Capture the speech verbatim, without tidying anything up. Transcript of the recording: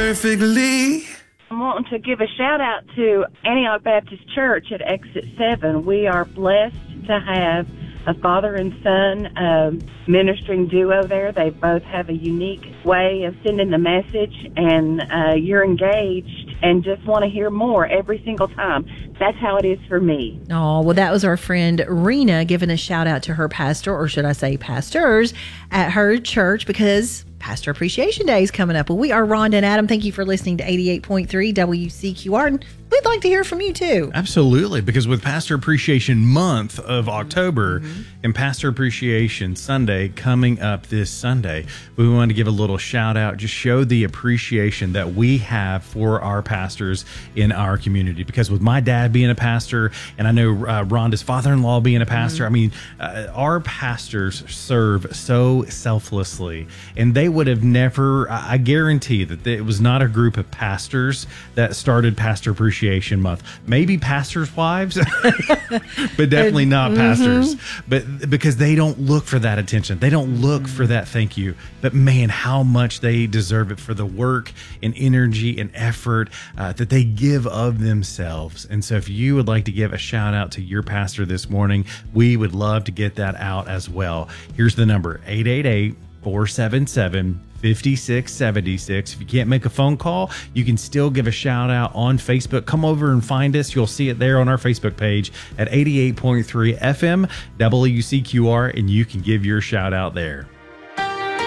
perfectly. I want to give a shout out to Antioch Baptist Church at Exit seven. We are blessed to have a father and son um, ministering duo there. They both have a unique way of sending the message, and uh, you're engaged and just want to hear more every single time. That's how it is for me. Oh, well, that was our friend Rena giving a shout out to her pastor, or should I say pastors, at her church, because Pastor Appreciation Day is coming up. Well, we are Rhonda and Adam. Thank you for listening to eighty-eight point three W C Q R. And we'd like to hear from you, too. Absolutely, because with Pastor Appreciation Month of October mm-hmm. and Pastor Appreciation Sunday coming up this Sunday, we want to give a little shout out, just show the appreciation that we have for our pastors in our community. Because with my dad being a pastor, and I know uh, Rhonda's father-in-law being a pastor, mm-hmm. I mean, uh, our pastors serve so selflessly, and they would have never, I guarantee that it was not a group of pastors that started Pastor Appreciation Month. Maybe pastors' wives, but definitely not mm-hmm. pastors. But because they don't look for that attention, they don't look mm-hmm. for that thank you. But man, how much they deserve it for the work and energy and effort uh, that they give of themselves. And so if you would like to give a shout out to your pastor this morning, we would love to get that out as well. Here's the number, eight eight eight, four seven seven, five six seven six. If you can't make a phone call, you can still give a shout out on Facebook. Come over and find us. You'll see it there on our Facebook page at eighty-eight point three F M W C Q R, and you can give your shout out there.